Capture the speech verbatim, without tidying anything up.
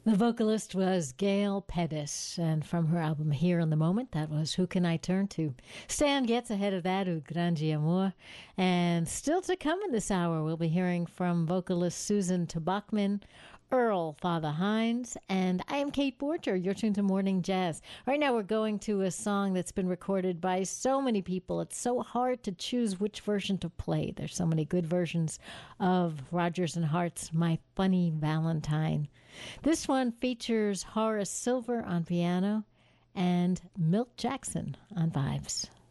The vocalist was Gail Pettis, and from her album Here in the Moment, that was Who Can I Turn To? Stan Getz ahead of that, U Grande Amor. And still to come in this hour, we'll be hearing from vocalist Susan Tabachman, Earl Father Hines, and I am Kate Borger. You're tuned to Morning Jazz. Right now we're going to a song that's been recorded by so many people. It's so hard to choose which version to play. There's so many good versions of Rodgers and Hart's My Funny Valentine. This one features Horace Silver on piano and Milt Jackson on vibes.